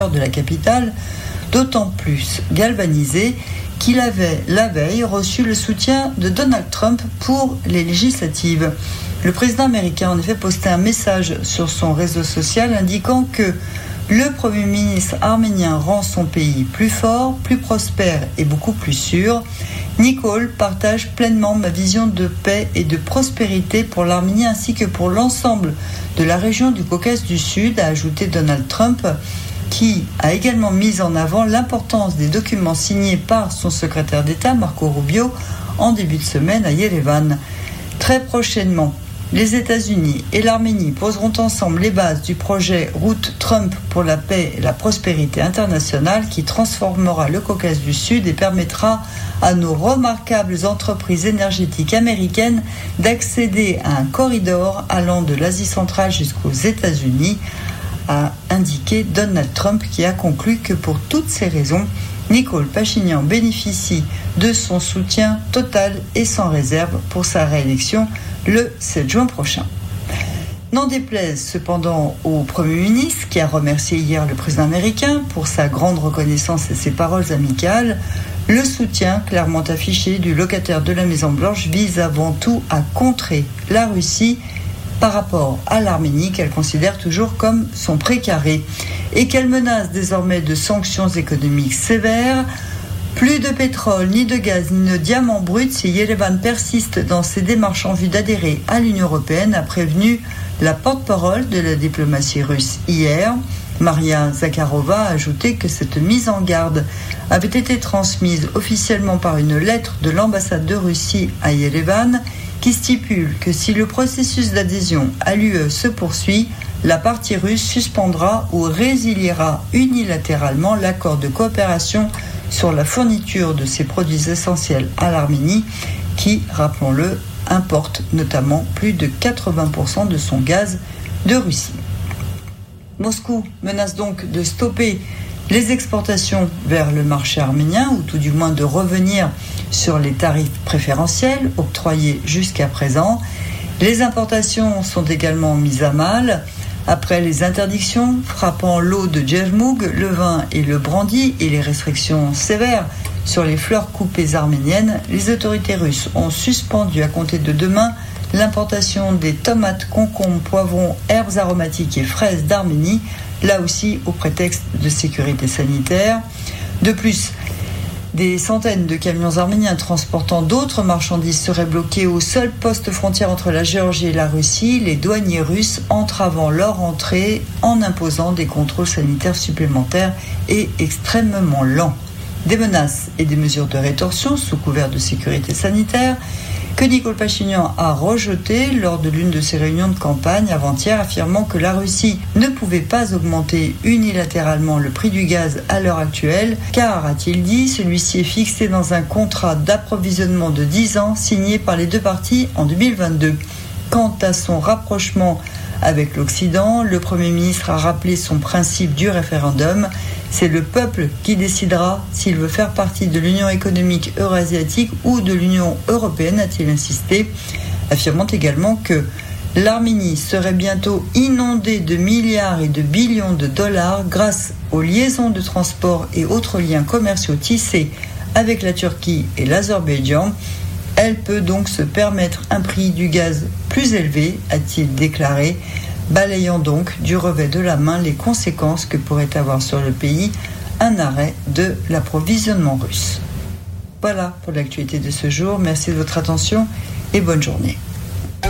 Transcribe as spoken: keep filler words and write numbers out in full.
de la capitale, d'autant plus galvanisé qu'il avait la veille reçu le soutien de Donald Trump pour les législatives. Le président américain a en effet posté un message sur son réseau social indiquant que le Premier ministre arménien rend son pays plus fort, plus prospère et beaucoup plus sûr. Nikol partage pleinement ma vision de paix et de prospérité pour l'Arménie ainsi que pour l'ensemble de la région du Caucase du Sud, a ajouté Donald Trump, qui a également mis en avant l'importance des documents signés par son secrétaire d'État, Marco Rubio, en début de semaine à Yerevan. Très prochainement, les États-Unis et l'Arménie poseront ensemble les bases du projet Route Trump pour la paix et la prospérité internationale qui transformera le Caucase du Sud et permettra à nos remarquables entreprises énergétiques américaines d'accéder à un corridor allant de l'Asie centrale jusqu'aux États-Unis, a indiqué Donald Trump, qui a conclu que pour toutes ces raisons, Nikol Pachinian bénéficie de son soutien total et sans réserve pour sa réélection le sept juin prochain. N'en déplaise cependant au Premier ministre, qui a remercié hier le président américain pour sa grande reconnaissance et ses paroles amicales, le soutien clairement affiché du locataire de la Maison-Blanche vise avant tout à contrer la Russie par rapport à l'Arménie qu'elle considère toujours comme son précaré et qu'elle menace désormais de sanctions économiques sévères. Plus de pétrole, ni de gaz, ni de diamants bruts si Yerevan persiste dans ses démarches en vue d'adhérer à l'Union européenne, a prévenu la porte-parole de la diplomatie russe hier. Maria Zakharova a ajouté que cette mise en garde avait été transmise officiellement par une lettre de l'ambassade de Russie à Yerevan qui stipule que si le processus d'adhésion à l'U E se poursuit, la partie russe suspendra ou résiliera unilatéralement l'accord de coopération sur la fourniture de ces produits essentiels à l'Arménie, qui, rappelons-le, importe notamment plus de quatre-vingts pour cent de son gaz de Russie. Moscou menace donc de stopper les exportations vers le marché arménien, ou tout du moins de revenir sur les tarifs préférentiels octroyés jusqu'à présent. Les importations sont également mises à mal après les interdictions frappant l'eau de Djermoug, le vin et le brandy et les restrictions sévères sur les fleurs coupées arméniennes. Les autorités russes ont suspendu à compter de demain l'importation des tomates, concombres, poivrons, herbes aromatiques et fraises d'Arménie, là aussi au prétexte de sécurité sanitaire. De plus, des centaines de camions arméniens transportant d'autres marchandises seraient bloqués au seul poste frontière entre la Géorgie et la Russie, les douaniers russes entravant leur entrée en imposant des contrôles sanitaires supplémentaires et extrêmement lents. Des menaces et des mesures de rétorsion sous couvert de sécurité sanitaire que Nikol Pachinian a rejeté lors de l'une de ses réunions de campagne avant-hier, affirmant que la Russie ne pouvait pas augmenter unilatéralement le prix du gaz à l'heure actuelle, car, a-t-il dit, celui-ci est fixé dans un contrat d'approvisionnement de dix ans signé par les deux parties en deux mille vingt-deux. Quant à son rapprochement avec l'Occident, le Premier ministre a rappelé son principe du référendum. C'est le peuple qui décidera s'il veut faire partie de l'Union économique eurasiatique ou de l'Union européenne, a-t-il insisté, affirmant également que l'Arménie serait bientôt inondée de milliards et de billions de dollars grâce aux liaisons de transport et autres liens commerciaux tissés avec la Turquie et l'Azerbaïdjan. Elle peut donc se permettre un prix du gaz plus élevé, a-t-il déclaré, balayant donc du revers de la main les conséquences que pourrait avoir sur le pays un arrêt de l'approvisionnement russe. Voilà pour l'actualité de ce jour. Merci de votre attention et bonne journée.